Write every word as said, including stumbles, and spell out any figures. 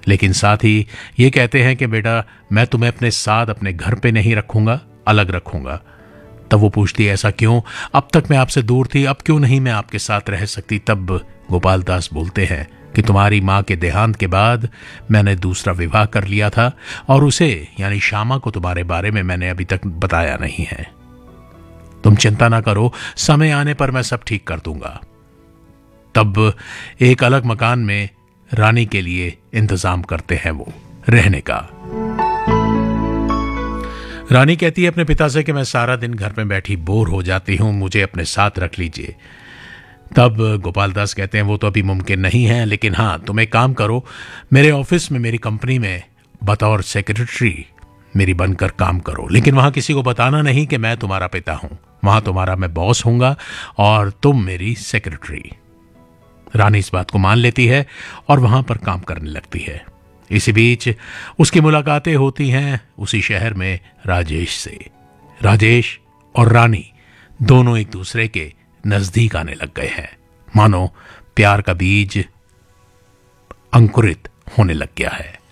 लेकिन साथ ही ये कहते हैं कि बेटा मैं तुम्हें अपने साथ अपने घर पे नहीं रखूंगा, अलग रखूंगा। तब वो पूछती है ऐसा क्यों, अब तक मैं आपसे दूर थी, अब क्यों नहीं मैं आपके साथ रह सकती। तब गोपाल दास बोलते हैं कि तुम्हारी माँ के देहांत के बाद मैंने दूसरा विवाह कर लिया था और उसे यानी श्यामा को तुम्हारे बारे में मैंने अभी तक बताया नहीं है। तुम चिंता ना करो, समय आने पर मैं सब ठीक कर दूंगा। तब एक अलग मकान में रानी के लिए इंतजाम करते हैं वो रहने का। रानी कहती है अपने पिता से कि मैं सारा दिन घर में बैठी बोर हो जाती हूं, मुझे अपने साथ रख लीजिए। तब गोपाल दास कहते हैं वो तो अभी मुमकिन नहीं है, लेकिन हाँ तुम एक काम करो, मेरे ऑफिस में मेरी कंपनी में बतौर सेक्रेटरी मेरी बनकर काम करो, लेकिन वहां किसी को बताना नहीं कि मैं तुम्हारा पिता हूं। वहां तुम्हारा मैं बॉस हूंगा और तुम मेरी सेक्रेटरी। रानी इस बात को मान लेती है और वहां पर काम करने लगती है। इसी बीच उसकी मुलाकातें होती हैं उसी शहर में राजेश से। राजेश और रानी दोनों एक दूसरे के नजदीक आने लग गए हैं, मानो प्यार का बीज अंकुरित होने लग गया है।